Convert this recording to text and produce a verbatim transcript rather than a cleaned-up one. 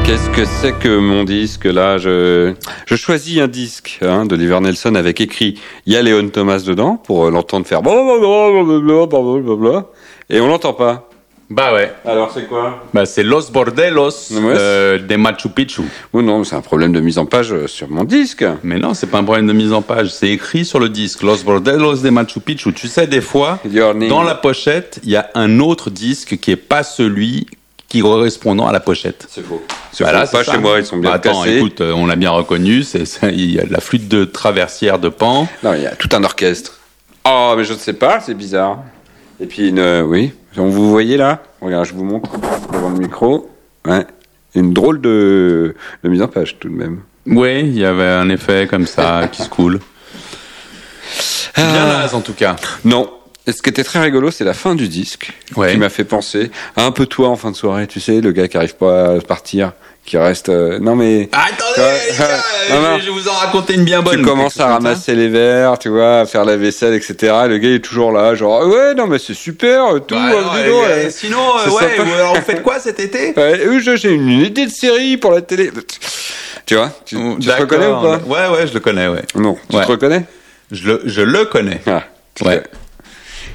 Qu'est-ce que c'est que mon disque là je, je choisis un disque hein, d'Oliver Nelson avec écrit il y a Léon Thomas dedans pour l'entendre faire blablabla et on l'entend pas. Bah ouais. Alors c'est quoi? Bah c'est Los Bordellos Ouais, euh, de Machu Picchu. Oh non, c'est un problème de mise en page sur mon disque. Mais non, c'est pas un problème de mise en page, c'est écrit sur le disque Los Bordellos de Machu Picchu. Tu sais, des fois, dans la pochette, il y a un autre disque qui est pas celui qui correspondant à la pochette. C'est faux. C'est Voilà, faux. Pas c'est chez ça. moi, ils sont bien bah, attends, cassés. écoute, euh, on l'a bien reconnu, c'est, c'est, il y a de la flûte de traversière de Pan. Non, il y a tout un orchestre. Oh, mais je ne sais pas, c'est bizarre. Et puis, une, euh, oui, vous voyez là? Regarde, je vous montre devant le micro. Ouais, une drôle de, de mise en page tout de même. Oui, il y avait un effet comme ça qui se coule. Ah. Bien naze en tout cas. Non. Et ce qui était très rigolo, c'est la fin du disque, ouais. qui m'a fait penser à un peu toi en fin de soirée, tu sais, le gars qui arrive pas à partir, qui reste... Euh... Non mais... Attendez, ouais, les gars, non, non. je vais vous en raconter une bien bonne. Tu commences à ramasser les verres, tu vois, à faire la vaisselle, et cetera. Le gars est toujours là, genre, ouais, non mais c'est super, tout. Bah, euh, non, dis donc, euh, euh, sinon, euh, ouais, sympa. ou alors vous faites quoi cet été? Ouais, euh, j'ai une idée de série pour la télé. Tu vois, tu, tu te reconnais ou pas? Ouais, ouais, je le connais, ouais. Non, tu ouais. te reconnais? Je le, je le connais. Ah, ouais. Le...